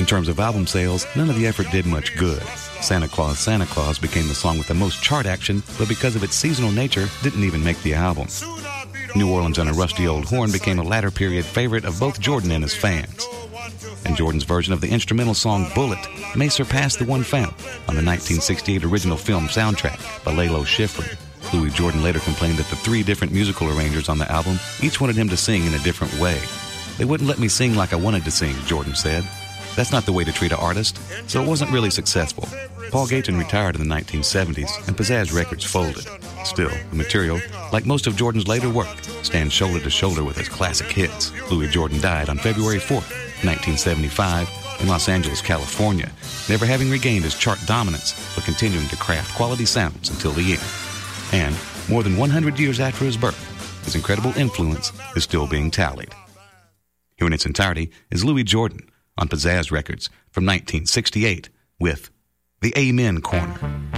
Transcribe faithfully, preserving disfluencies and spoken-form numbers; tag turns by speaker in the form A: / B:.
A: In terms of album sales, none of the effort did much good. Santa Claus, Santa Claus became the song with the most chart action, but because of its seasonal nature, didn't even make the album. New Orleans on a Rusty Old Horn became a latter period favorite of both Jordan and his fans. And Jordan's version of the instrumental song Bullet may surpass the one found on the nineteen sixty-eight original film soundtrack by Lalo Schifrin. Louis Jordan later complained that the three different musical arrangers on the album each wanted him to sing in a different way. They wouldn't let me sing like I wanted to sing, Jordan said. That's not the way to treat an artist, so it wasn't really successful. Paul Gayton retired in the nineteen seventies, and Pizzazz Records folded. Still, the material, like most of Jordan's later work, stands shoulder to shoulder with his classic hits. Louis Jordan died on February fourth, nineteen seventy-five, in Los Angeles, California, never having regained his chart dominance, but continuing to craft quality sounds until the end. And, more than one hundred years after his birth, his incredible influence is still being tallied. Here in its entirety is Louis Jordan on Pizzazz Records from nineteen sixty-eight with The Amen Corner.